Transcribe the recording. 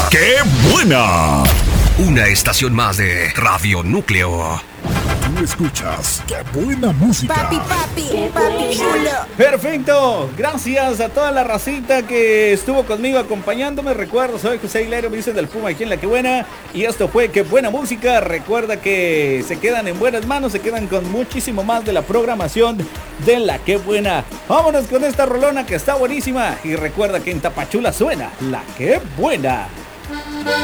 ¡Qué buena! Una estación más de Radio Núcleo. Tú escuchas ¡Qué buena música! Papi chulo. Perfecto, gracias a toda la racita que estuvo conmigo acompañándome. Recuerdo, soy José Hilario, me dicen del Puma aquí en La Que Buena. Y esto fue Qué Buena Música. Recuerda que se quedan en buenas manos, se quedan con muchísimo más de la programación de La Que Buena. Vámonos con esta rolona que está buenísima. Y recuerda que en Tapachula suena La Que Buena.